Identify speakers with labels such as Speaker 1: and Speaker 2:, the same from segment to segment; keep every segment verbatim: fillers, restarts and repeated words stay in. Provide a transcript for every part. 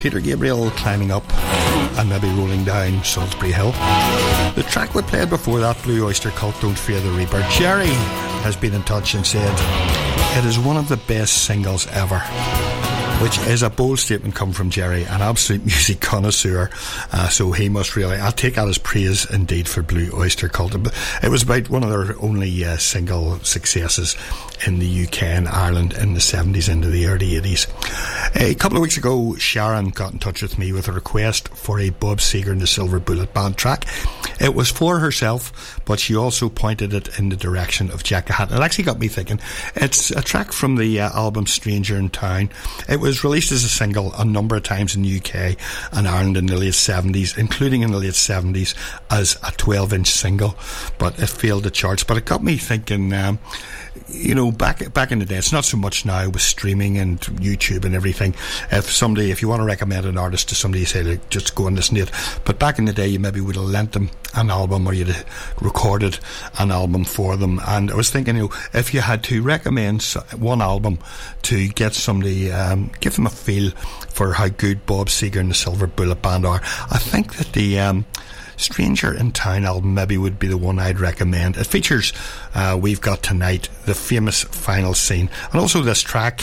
Speaker 1: Peter Gabriel, Climbing Up, and maybe Rolling Down Salisbury Hill. The track we played before that, Blue Oyster Cult, Don't Fear the Reaper. Jerry has been in touch and said it is one of the best singles ever, which is a bold statement come from Jerry, an absolute music connoisseur. Uh, so he must really, I'll take that as praise indeed for Blue Oyster Cult. It was about one of their only uh, single successes in the U K and Ireland in the seventies into the early eighties. A couple of weeks ago, Sharon got in touch with me with a request for a Bob Seger and the Silver Bullet Band track. It was for herself, but she also pointed it in the direction of Jack the Hat. It actually got me thinking. It's a track from the uh, album Stranger in Town. It was released as a single a number of times in the U K and Ireland in the late seventies, including in the late seventies as a twelve inch single, but it failed the charts. But it got me thinking, um, you know, back back in the day, it's not so much now with streaming and YouTube and everything. If somebody, if you want to recommend an artist to somebody, you say, like, just go and listen to it. But back in the day, you maybe would have lent them an album, or you'd have recorded an album for them. And I was thinking, you know, if you had to recommend one album to get somebody, um, give them a feel for how good Bob Seger and the Silver Bullet Band are, I think that the um, Stranger in Town album maybe would be the one I'd recommend. It features uh, We've Got Tonight, the famous final scene, and also this track.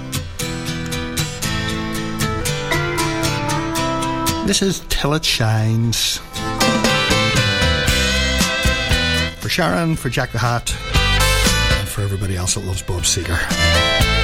Speaker 1: This is Till It Shines. For Sharon, for Jack the Hat, and for everybody else that loves Bob Seger.